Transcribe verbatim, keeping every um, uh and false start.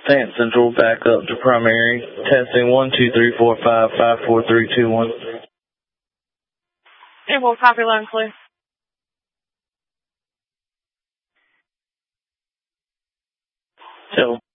Stanton Central, back up to primary. Testing one, two, three, four, five, five, four, three, two, one. Airport, copy, loud and clear. So